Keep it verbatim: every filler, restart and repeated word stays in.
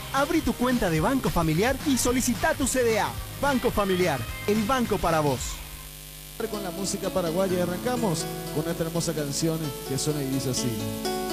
Abrí tu cuenta de Banco Familiar y solicita tu C D A. Banco Familiar, el banco para vos. Con la música paraguaya y arrancamos con esta hermosa canción que suena y dice así.